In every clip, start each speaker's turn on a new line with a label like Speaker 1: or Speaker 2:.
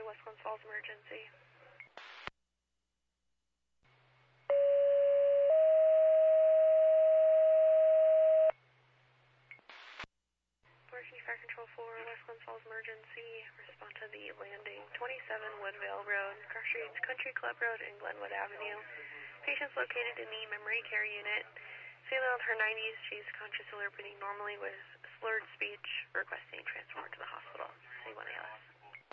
Speaker 1: West Glens Falls emergency. Emergency Fire Control 4, West Glens Falls emergency. Respond to the landing 27 Woodvale Road, Cross Streets, Country Club Road, and Glenwood Avenue. Patient's located in the memory care unit. Female in her 90s, she's conscious and breathing normally with slurred speech, requesting transport to the hospital. C1ALS.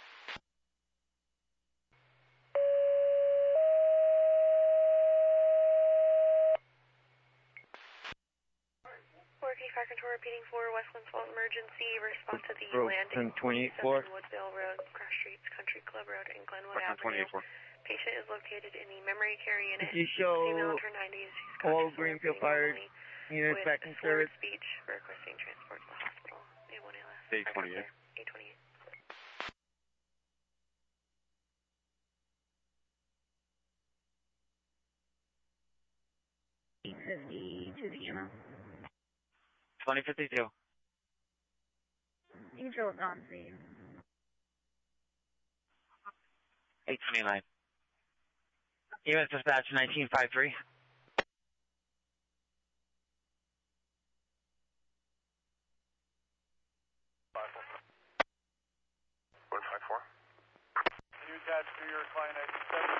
Speaker 1: Working Fire Control repeating for West Glens Falls emergency. Respond to the landing 27 Woodvale Road, Cross Streets, Country Club Road, and Glenwood Avenue. Patient is located in the memory care unit.
Speaker 2: You show
Speaker 1: Female in her 90s, she's
Speaker 2: all
Speaker 1: conscious
Speaker 2: Greenfield
Speaker 1: and
Speaker 2: Fire
Speaker 1: breathing
Speaker 2: units back in service.
Speaker 1: speech, requesting transport to the hospital. A1ALS.
Speaker 3: A28.
Speaker 1: A28.
Speaker 4: $852.
Speaker 3: 2052.
Speaker 4: Neutral on scene.
Speaker 3: 829. EMS dispatch 1953.
Speaker 5: Can you attach to your client ID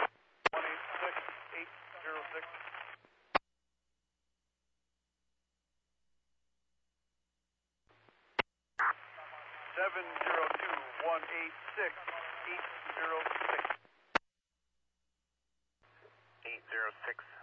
Speaker 5: 7186806? 702-186-806. 806.